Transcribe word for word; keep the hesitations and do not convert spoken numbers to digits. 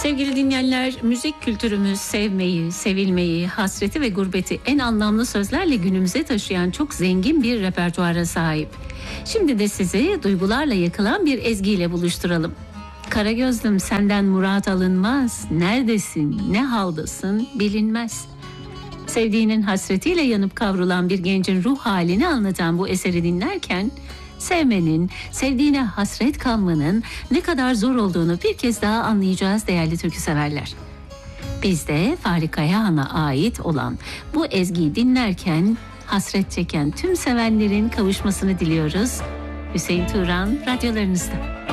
Sevgili dinleyenler, müzik kültürümüz sevmeyi, sevilmeyi, hasreti ve gurbeti en anlamlı sözlerle günümüze taşıyan çok zengin bir repertuara sahip. Şimdi de sizi duygularla yakılan bir ezgiyle buluşturalım. Kara gözlüm senden murat alınmaz, neredesin, ne haldasın bilinmez. Sevdiğinin hasretiyle yanıp kavrulan bir gencin ruh halini anlatan bu eseri dinlerken, sevmenin, sevdiğine hasret kalmanın ne kadar zor olduğunu bir kez daha anlayacağız değerli türküseverler. Biz de Fahri Kayahan'a ait olan bu ezgiyi dinlerken hasret çeken tüm sevenlerin kavuşmasını diliyoruz. Hüseyin Turan radyolarınızda.